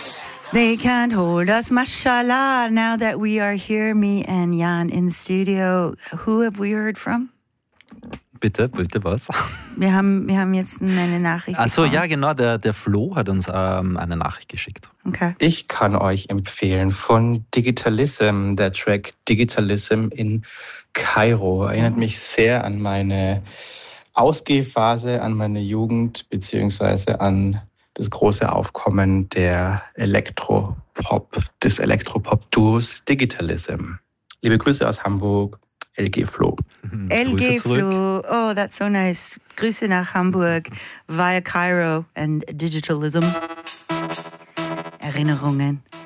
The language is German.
They can't hold us, mashallah. Now that we are here, me and Jan in the studio, who have we heard from? Bitte, was? Wir haben jetzt eine Nachricht Achso, ja genau, der Flo hat uns eine Nachricht geschickt. Okay. Ich kann euch empfehlen von Digitalism, der Track Digitalism in Kairo. Erinnert mich sehr an meine Ausgehphase, an meine Jugend, beziehungsweise an das große Aufkommen des Elektropop-Duos Digitalism. Liebe Grüße aus Hamburg, LG Flo. LG Flo, oh, that's so nice. Grüße nach Hamburg via Cairo and Digitalism. Erinnerungen.